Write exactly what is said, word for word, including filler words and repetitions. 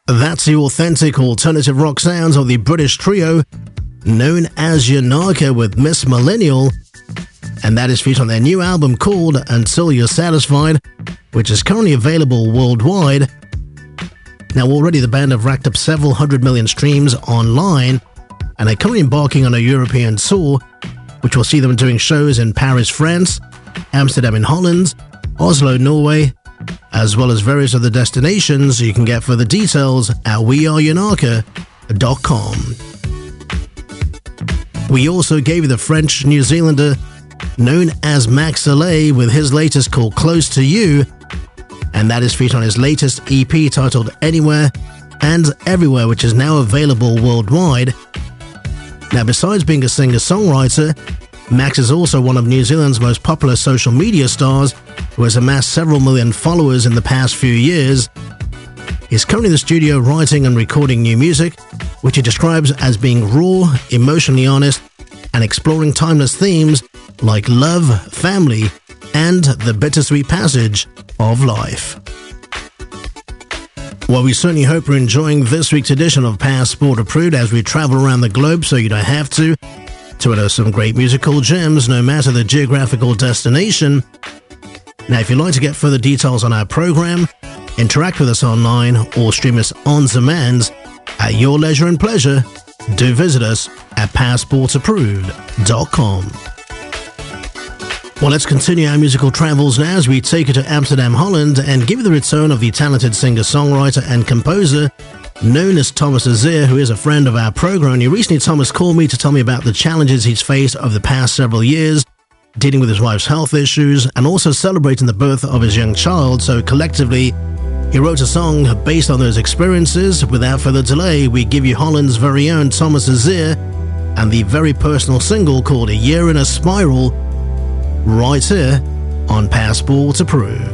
That's the authentic alternative rock sounds of the British trio known as Yanaka with Miss Millennial, and that is featured on their new album called Until You're Satisfied, which is currently available worldwide. Now, already the band have racked up several hundred million streams online, and are currently embarking on a European tour, which will see them doing shows in Paris, France, Amsterdam in Holland, Oslo, Norway, as well as various other destinations. You can get further details at we are yanaka dot com. We also gave you the French New Zealander known as Max Soleil with his latest called Close to You, and that is featured on his latest E P titled Anywhere and Everywhere, which is now available worldwide. Now, besides being a singer-songwriter, Max is also one of New Zealand's most popular social media stars who has amassed several million followers in the past few years. He's currently in the studio writing and recording new music, which he describes as being raw, emotionally honest, and exploring timeless themes like love, family, and the bittersweet passage of life. Well, we certainly hope you're enjoying this week's edition of Passport Approved as we travel around the globe so you don't have to, to unearth some great musical gems no matter the geographical destination. Now, if you'd like to get further details on our program, interact with us online, or stream us on demand at your leisure and pleasure, do visit us at passport approved dot com. Well, let's continue our musical travels now as we take you to Amsterdam, Holland, and give you the return of the talented singer-songwriter and composer known as Thomas Azir, who is a friend of our program. And recently, Thomas called me to tell me about the challenges he's faced over the past several years, dealing with his wife's health issues, and also celebrating the birth of his young child. So collectively, he wrote a song based on those experiences. Without further delay, we give you Holland's very own Thomas Azir and the very personal single called A Year in a Spiral, right here on Passport Approved.